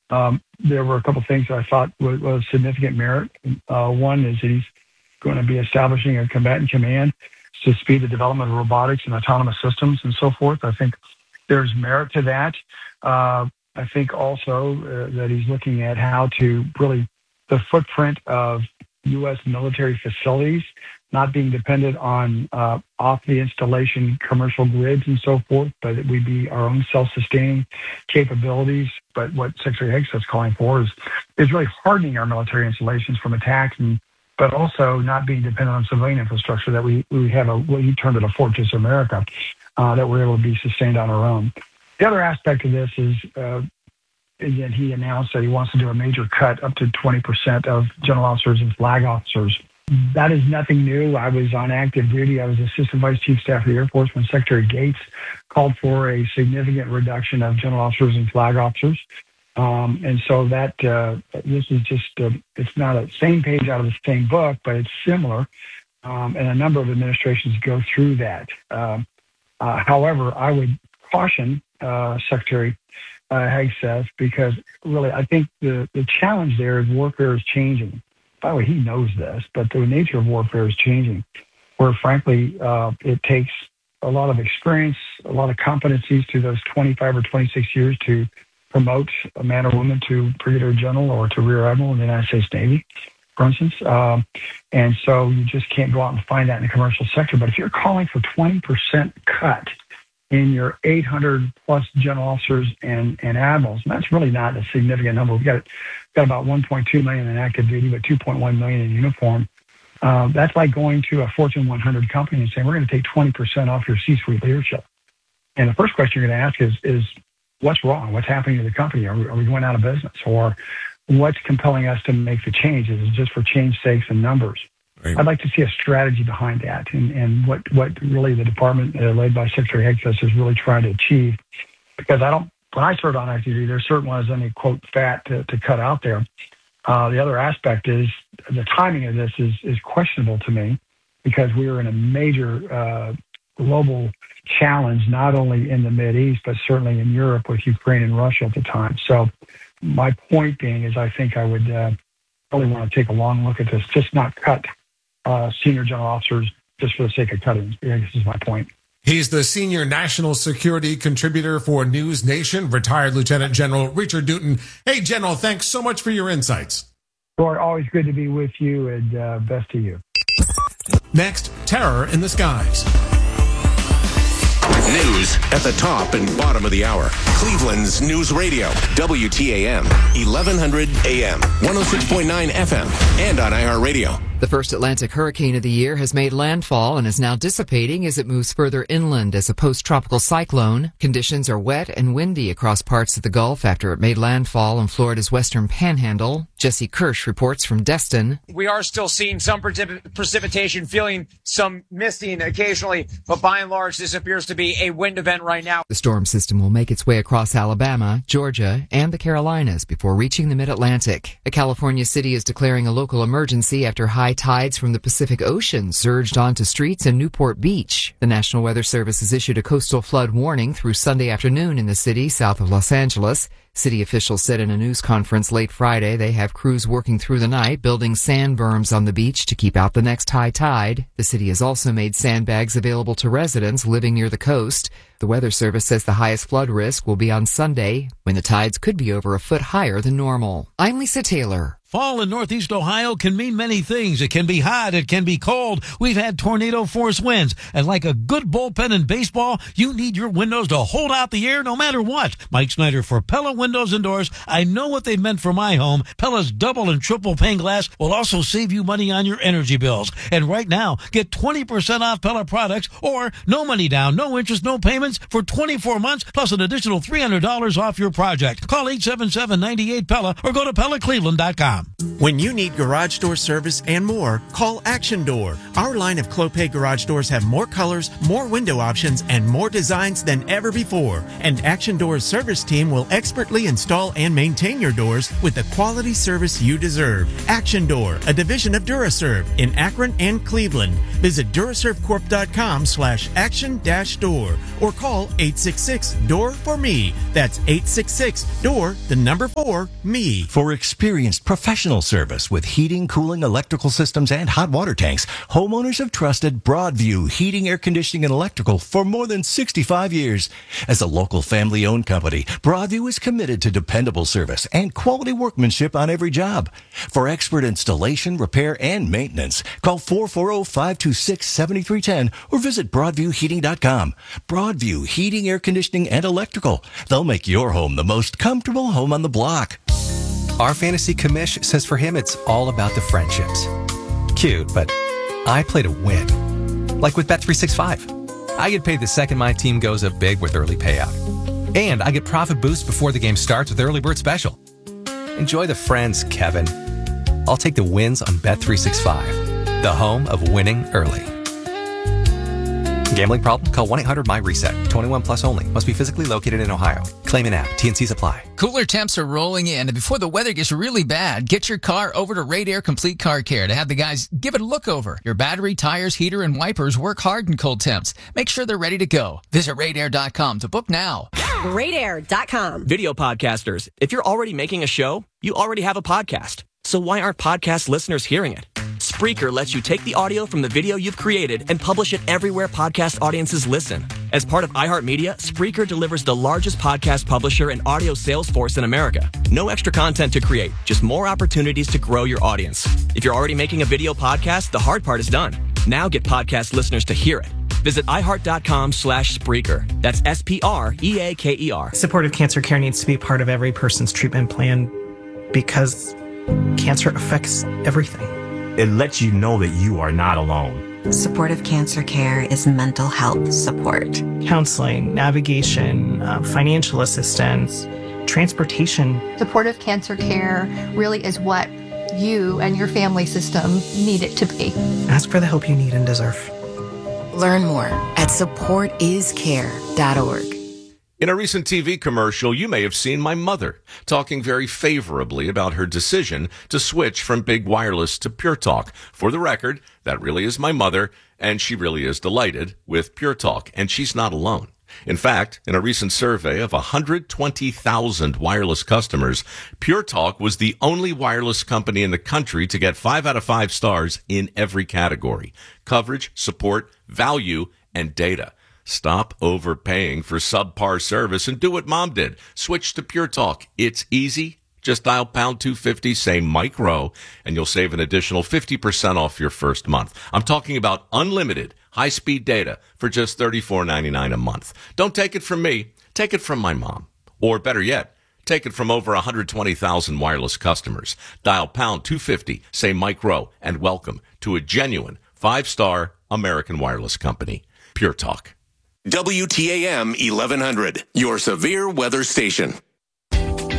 there were a couple of things that I thought was significant merit. One is that he's going to be establishing a combatant command to speed the development of robotics and autonomous systems and so forth. I think there's merit to that. I think also that he's looking at how to really the footprint of U.S. military facilities, not being dependent on off the installation commercial grids and so forth, but that we be our own self-sustaining capabilities. But what Secretary Hegseth is calling for is really hardening our military installations from attacks, but also not being dependent on civilian infrastructure, that we have what he termed it a Fortress America, that we're able to be sustained on our own. The other aspect of this is, again, he announced that he wants to do a major cut up to 20% of general officers and flag officers. That is nothing new. I was on active duty. I was Assistant Vice Chief Staff of the Air Force when Secretary Gates called for a significant reduction of general officers and flag officers. And so that this is just, it's not a same page out of the same book, but it's similar. And a number of administrations go through that. However, I would caution Secretary Hegseth, because really I think the challenge there is warfare is changing. By the way, he knows this, but the nature of warfare is changing, where frankly it takes a lot of experience, a lot of competencies through those 25 or 26 years to promote a man or woman to Brigadier General or to Rear Admiral in the United States Navy, for instance. And so you just can't go out and find that in the commercial sector. But if you're calling for 20% cut in your 800 plus general officers and admirals, and that's really not a significant number. We've got about 1.2 million in active duty, but 2.1 million in uniform. That's like going to a Fortune 100 company and saying, we're going to take 20% off your C-suite leadership. And the first question you're going to ask is what's wrong? What's happening to the company? Are we going out of business? Or what's compelling us to make the change? Is it just for change sakes and numbers? Right. I'd like to see a strategy behind that, and what really the department led by Secretary Hegseth is really trying to achieve. Because when I served on active duty, there certainly wasn't any, quote, fat to cut out there. The other aspect is the timing of this is questionable to me, because we were in a major global challenge, not only in the Mideast, but certainly in Europe with Ukraine and Russia at the time. So my point being is I think I would really want to take a long look at this, just not cut senior general officers just for the sake of cutting. I guess is my point. He's the senior national security contributor for News Nation, retired Lieutenant General Richard Newton. Hey, General, thanks so much for your insights. Lord, always good to be with you, and best to you. Next, terror in the skies. News at the top and bottom of the hour. Cleveland's News Radio, WTAM, 1100 AM, 106.9 FM, and on iHeartRadio. The first Atlantic hurricane of the year has made landfall and is now dissipating as it moves further inland as a post-tropical cyclone. Conditions are wet and windy across parts of the Gulf after it made landfall in Florida's western panhandle. Jesse Kirsch reports from Destin. We are still seeing some precipitation, feeling some misting occasionally, but by and large, this appears to be a wind event right now. The storm system will make its way across Alabama, Georgia, and the Carolinas before reaching the mid-Atlantic. A California city is declaring a local emergency after high tides from the Pacific Ocean surged onto streets in Newport Beach. The National Weather Service has issued a coastal flood warning through Sunday afternoon in the city south of Los Angeles. City officials said in a news conference late Friday they have crews working through the night building sand berms on the beach to keep out the next high tide. The city has also made sandbags available to residents living near the coast. The Weather Service says the highest flood risk will be on Sunday, when the tides could be over a foot higher than normal. I'm Lisa Taylor. Fall in Northeast Ohio can mean many things. It can be hot. It can be cold. We've had tornado force winds. And like a good bullpen in baseball, you need your windows to hold out the air no matter what. Mike Snyder for Pella Windows and Doors. I know what they've meant for my home. Pella's double and triple pane glass will also save you money on your energy bills. And right now, get 20% off Pella products or no money down, no interest, no payments for 24 months plus an additional $300 off your project. Call 877-98-PELLA or go to PellaCleveland.com. When you need garage door service and more, call Action Door. Our line of Clopay garage doors have more colors, more window options, and more designs than ever before. And Action Door's service team will expertly install and maintain your doors with the quality service you deserve. Action Door, a division of DuraServe in Akron and Cleveland. Visit DuraServeCorp.com/action-door or call 866-DOOR-FOR-ME. That's 866-DOOR-4-ME. For experienced professional service with heating, cooling, electrical systems, and hot water tanks, homeowners have trusted Broadview Heating, Air Conditioning, and Electrical for more than 65 years. As a local family-owned company, Broadview is committed to dependable service and quality workmanship on every job. For expert installation, repair, and maintenance, call 440-526-7310 or visit BroadviewHeating.com. Broadview Heating, Air Conditioning, and Electrical. They'll make your home the most comfortable home on the block. Our fantasy commish says for him it's all about the friendships. Cute, but I play to win. Like with Bet365. I get paid the second my team goes up big with early payout. And I get profit boosts before the game starts with Early Bird Special. Enjoy the friends, Kevin. I'll take the wins on Bet365, the home of winning early. Gambling problem? Call 1-800-MY-RESET. 21 plus only. Must be physically located in Ohio. Claim an app. T&Cs apply. Cooler temps are rolling in, and before the weather gets really bad, get your car over to Radair Complete Car Care to have the guys give it a look over. Your battery, tires, heater, and wipers work hard in cold temps. Make sure they're ready to go. Visit Radair.com to book now. Radair.com. Video podcasters, if you're already making a show, you already have a podcast. So why aren't podcast listeners hearing it? Spreaker lets you take the audio from the video you've created and publish it everywhere podcast audiences listen. As part of iHeartMedia, Spreaker delivers the largest podcast publisher and audio sales force in America. No extra content to create, just more opportunities to grow your audience. If you're already making a video podcast, the hard part is done. Now get podcast listeners to hear it. Visit iHeart.com/Spreaker. That's SPREAKER. Supportive cancer care needs to be part of every person's treatment plan because cancer affects everything. It lets you know that you are not alone. Supportive cancer care is mental health support. Counseling, navigation, financial assistance, transportation. Supportive cancer care really is what you and your family system need it to be. Ask for the help you need and deserve. Learn more at supportiscare.org. In a recent TV commercial, you may have seen my mother talking very favorably about her decision to switch from big wireless to Pure Talk. For the record, that really is my mother, and she really is delighted with Pure Talk, and she's not alone. In fact, in a recent survey of 120,000 wireless customers, Pure Talk was the only wireless company in the country to get 5 out of 5 stars in every category: coverage, support, value, and data. Stop overpaying for subpar service and do what Mom did. Switch to Pure Talk. It's easy. Just dial pound 250, say Mike Rowe, and you'll save an additional 50% off your first month. I'm talking about unlimited high-speed data for just $34.99 a month. Don't take it from me. Take it from my mom. Or better yet, take it from over 120,000 wireless customers. Dial pound 250, say Mike Rowe, and welcome to a genuine 5-star American wireless company. Pure Talk. WTAM 1100, your severe weather station.